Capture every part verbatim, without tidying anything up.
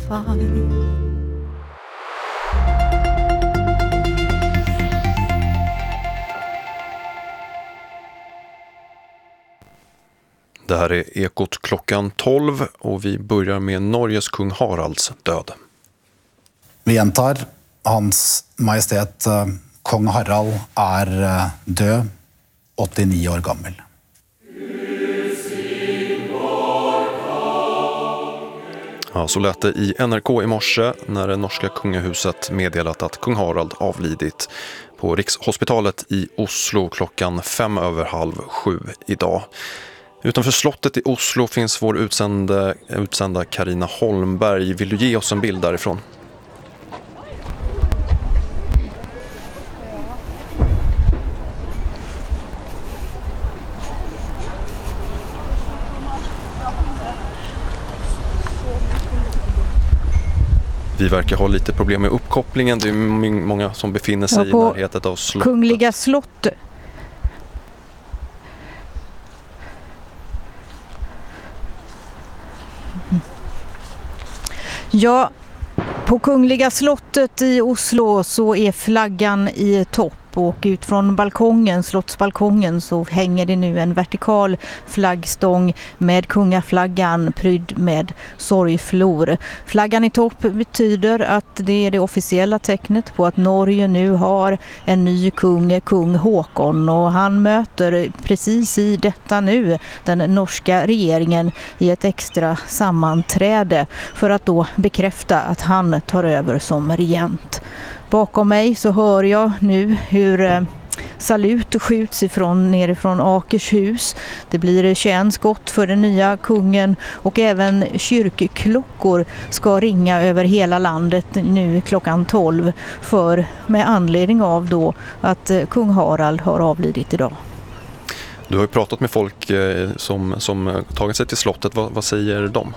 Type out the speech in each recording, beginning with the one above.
fine. Det här är Ekot klockan tolv och vi börjar med Norges kung Haralds död. Vi gjentar, hans majestät uh, kung Harald är uh, död, åttionio år gammal. Ja, så lät det i N R K i morse när det norska kungahuset meddelat att kung Harald avlidit på Rikshospitalet i Oslo klockan fem över halv sju idag. Utanför slottet i Oslo finns vår utsända, utsända Carina Holmberg. Vill du ge oss en bild därifrån? Vi verkar ha lite problem med uppkopplingen. Det är många som befinner sig ja, i närheten av slottet. Kungliga slott. Ja, på Kungliga slottet i Oslo så är flaggan i topp. Och ut från balkongen, slottsbalkongen, så hänger det nu en vertikal flaggstång med kungaflaggan prydd med sorgflor. Flaggan i topp betyder att det är det officiella tecknet på att Norge nu har en ny kung, kung Håkon. Och han möter precis i detta nu den norska regeringen i ett extra sammanträde för att då bekräfta att han tar över som regent. Bakom mig så hör jag nu hur eh, salut skjuts ifrån, nerifrån Akershus. Det blir tjugoett skott för den nya kungen och även kyrkklockor ska ringa över hela landet nu klockan tolv för med anledning av då att eh, kung Harald har avlidit idag. Du har ju pratat med folk eh, som, som tagit sig till slottet. Vad, vad säger de?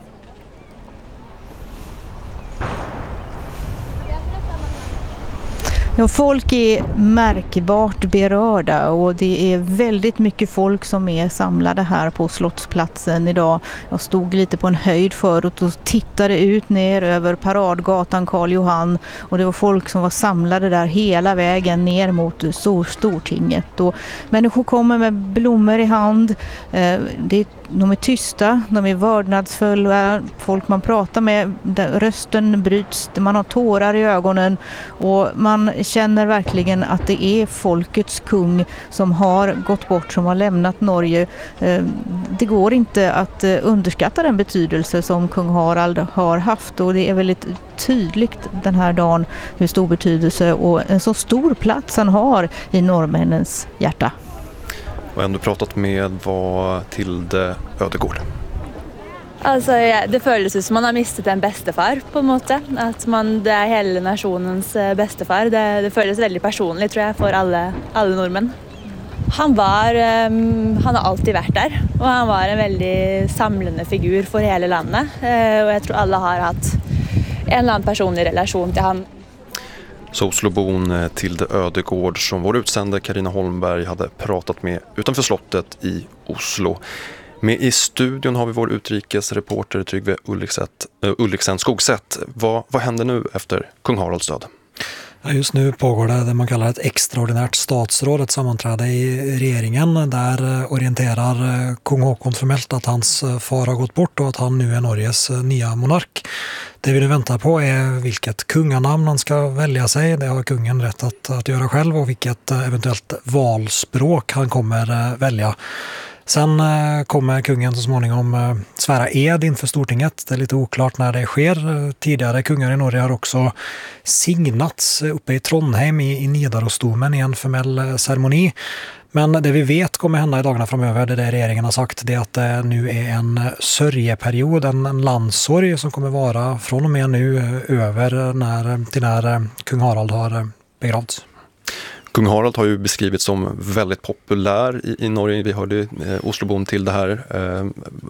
Ja, folk är märkbart berörda och det är väldigt mycket folk som är samlade här på Slottsplatsen idag. Jag stod lite på en höjd förut och tittade ut ner över Paradgatan Karl Johan och det var folk som var samlade där hela vägen ner mot Stortinget. Och människor kommer med blommor i hand. Det, de är tysta, de är vördnadsfulla. Folk man pratar med, rösten bryts, man har tårar i ögonen och man känner verkligen att det är folkets kung som har gått bort, som har lämnat Norge. Det går inte att underskatta den betydelse som kung Harald har haft och det är väldigt tydligt den här dagen hur stor betydelse och en så stor plats han har i norrmännens hjärta. Och ändå pratat med var Tilde Ödegård. Altså, ja, det føles ut som man har mistet en bestefar på en måte. At man, det er hele nasjonens bestefar. Det, det føles veldig personlig, tror jeg, for alle, alle nordmenn. Han var, um, han har alltid vært der, og han var en veldig samlende figur for hele landet. Uh, og jeg tror alle har hatt en eller annen personlig relasjon til han. Så Oslobon Tilde Ödegård som vår utsända Carina Holmberg hade pratat med utanför slottet i Oslo. Med i studion har vi vår utrikesreporter Tryggve Ulriksen Skogsätt. Vad, vad händer nu efter kung Haralds död? Ja, just nu pågår det det man kallar ett extraordinärt statsråd, ett sammanträde i regeringen. Där orienterar kung Håkon formellt att hans far har gått bort och att han nu är Norges nya monark. Det vi nu väntar på är vilket kunganamn han ska välja sig. Det har kungen rätt att, att göra själv och vilket eventuellt valspråk han kommer välja. Sen kommer kungen så småningom svära ed inför Stortinget. Det är lite oklart när det sker. Tidigare kungar i Norge har också signats uppe i Trondheim i, i Nidarosdomen i en formell ceremoni. Men det vi vet kommer hända i dagarna framöver, det där regeringen har sagt, det är att det nu är en sörjeperiod, en, en landssorg som kommer vara från och med nu över när, till när kung Harald har begravts. Kung Harald har ju beskrivits som väldigt populär i, i Norge. Vi hörde eh, Oslobon till det här. Eh,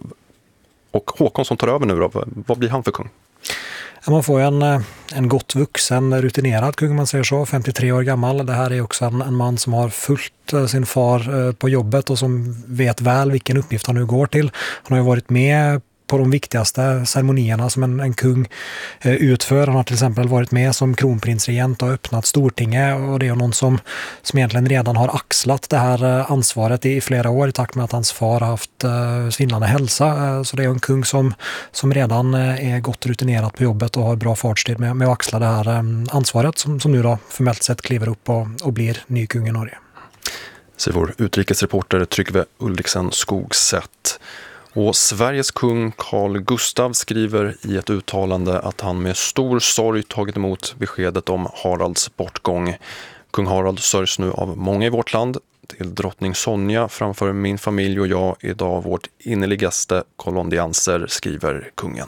och Håkon som tar över nu då, vad blir han för kung? Man får en, en gott vuxen, rutinerad kung, man säger så, femtiotre år gammal. Det här är också en, en man som har följt sin far på jobbet och som vet väl vilken uppgift han nu går till. Han har ju varit med på de viktigaste ceremonierna som en, en kung eh, utför. Han har till exempel varit med som kronprinsregent och öppnat Stortinget, och det är någon som, som egentligen redan har axlat det här eh, ansvaret i, i flera år i takt med att hans far har haft eh, svindlande hälsa. Eh, så det är en kung som, som redan eh, är gott rutinerat på jobbet och har bra fartstid med, med att axla det här eh, ansvaret som, som nu då formellt sett kliver upp och, och blir ny kung i Norge. Säger vår utrikesreporter Tryggve Ulriksen Skogsätt. Och Sveriges kung Carl Gustaf skriver i ett uttalande att han med stor sorg tagit emot beskedet om Haralds bortgång. Kung Harald sörjs nu av många i vårt land. Till drottning Sonja framför min familj och jag idag vårt innerligaste kondolenser, skriver kungen.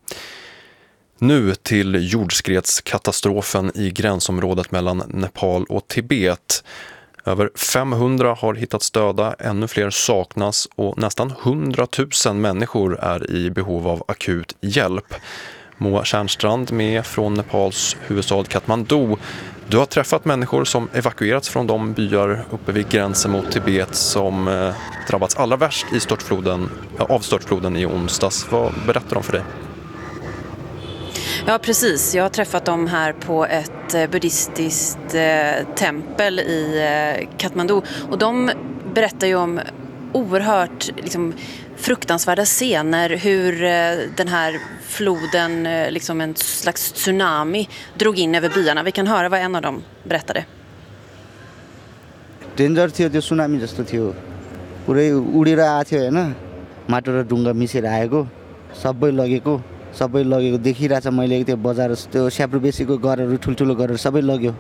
Nu till jordskredskatastrofen i gränsområdet mellan Nepal och Tibet. Över femhundra har hittats döda, ännu fler saknas och nästan hundratusen människor är i behov av akut hjälp. Moa Tjärnstrand med från Nepals huvudstad Kathmandu. Du har träffat människor som evakuerats från de byar uppe vid gränsen mot Tibet som eh, drabbats allra värst i störtfloden, av störtfloden i onsdags. Vad berättar de för dig? Ja, precis. Jag har träffat dem här på ett eh, buddhistiskt eh, tempel i eh, Kathmandu. Och de berättar ju om oerhört liksom, fruktansvärda scener. Hur eh, den här floden, eh, liksom en slags tsunami, drog in över byarna. Vi kan höra vad en av dem berättade. Danger थियो त्यो सुनामी जस्तो थियो पुरै उडेर आएको थियो हैन माटो र ढुङ्गा मिसेर आएको सबै लगेको सबै लगेको देखिरहेछ मैले त्यो बजार त्यो स्याप्रो बेसीको घरहरू ठुलठुलो घरहरू सबै लग्यो.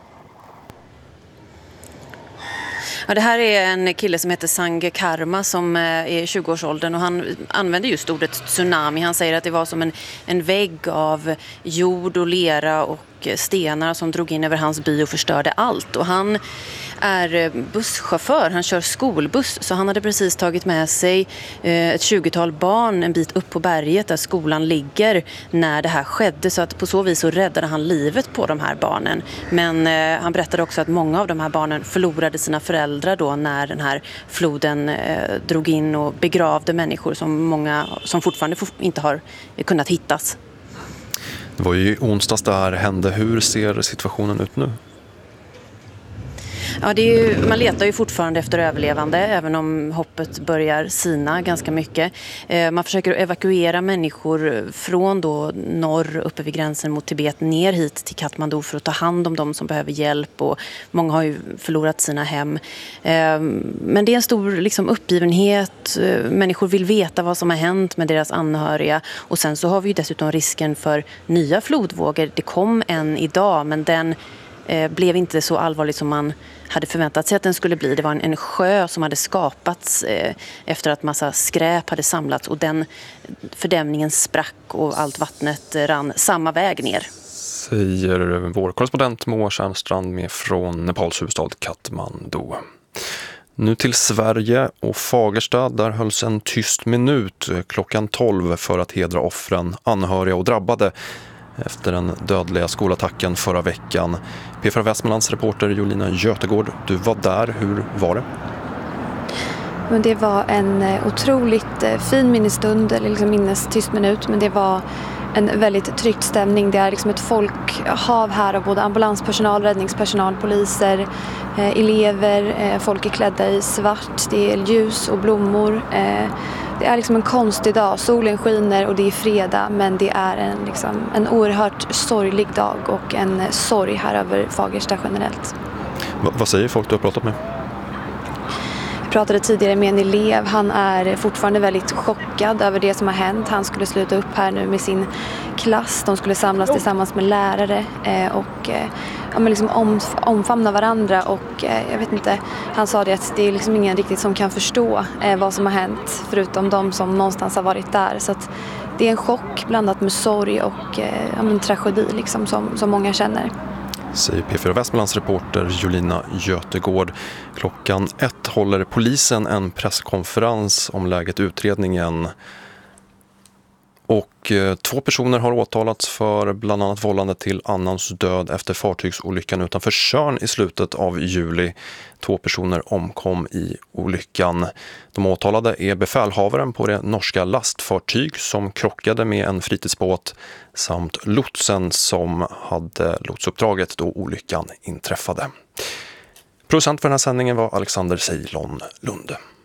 Ja, det här är en kille som heter Sange Karma som är i tjugoårsåldern och han använder just ordet tsunami. Han säger att det var som en, en vägg av jord och lera och stenar som drog in över hans by och förstörde allt. Och han är busschaufför, han kör skolbuss, så han hade precis tagit med sig ett tjugotal barn en bit upp på berget där skolan ligger när det här skedde, så att på så vis så räddade han livet på de här barnen. Men eh, han berättade också att många av de här barnen förlorade sina föräldrar då när den här floden eh, drog in och begravde människor som många som fortfarande inte har kunnat hittas. Det var ju onsdags det här hände. Hur ser situationen ut nu? Ja, det är ju, man letar ju fortfarande efter överlevande även om hoppet börjar sina ganska mycket. Eh, man försöker evakuera människor från då norr uppe vid gränsen mot Tibet ner hit till Kathmandu för att ta hand om dem som behöver hjälp, och många har ju förlorat sina hem. Eh, men det är en stor liksom, uppgivenhet. Eh, människor vill veta vad som har hänt med deras anhöriga, och sen så har vi ju dessutom risken för nya flodvågor. Det kom en idag, men den eh, blev inte så allvarlig som man hade förväntat sig att den skulle bli. Det var en, en sjö som hade skapats eh, efter att massa skräp hade samlats, och den fördämningen sprack och allt vattnet rann samma väg ner. Säger vår korrespondent Moa Tjärnstrand med från Nepals huvudstad Kathmandu. Nu till Sverige och Fagersta, där hölls en tyst minut klockan tolv för att hedra offren, anhöriga och drabbade efter den dödliga skolattacken förra veckan. P fyra Västmanlands reporter Jolina Götegård, du var där. Hur var det? Men det var en otroligt fin minnesstund, eller liksom minnestyst minut, men det var en väldigt tryckt stämning. Det är liksom ett folkhav här av både ambulanspersonal, räddningspersonal, poliser, eh, elever, eh, folk är klädda i svart, det är ljus och blommor. Eh, det är liksom en konstig dag, solen skiner och det är fredag, men det är en, liksom, en oerhört sorglig dag och en sorg här över Fagersta generellt. Va- vad säger folk du har pratat med? Jag pratade tidigare med en elev. Han är fortfarande väldigt chockad över det som har hänt. Han skulle sluta upp här nu med sin klass. De skulle samlas tillsammans med lärare eh, och eh, ja, men liksom om, omfamna varandra. Och eh, jag vet inte, han sa det att det är liksom ingen riktigt som kan förstå eh, vad som har hänt, förutom de som någonstans har varit där. Så att det är en chock blandat med sorg och eh, ja, men tragedi liksom, som, som många känner. Säger P fyra Västmanlands reporter Jolina Götegård. Klockan ett håller polisen en presskonferens om läget i utredningen Och eh, två personer har åtalats för bland annat vållande till annans död efter fartygsolyckan utanför Tjörn i slutet av juli. Två personer omkom i olyckan. De åtalade är befälhavaren på det norska lastfartyg som krockade med en fritidsbåt samt lotsen som hade lotsuppdraget då olyckan inträffade. Producent för den här sändningen var Alexander Ceylon Lunde.